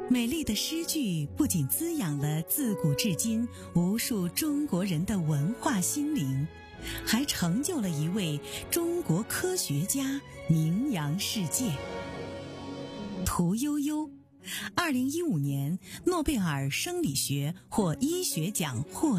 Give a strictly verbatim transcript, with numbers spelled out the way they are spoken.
美丽的诗句不仅滋养了自古至今无数中国人的文化心灵，还成就了一位中国科学家名扬世界。屠呦呦，二零一五年诺贝尔生理学或医学奖获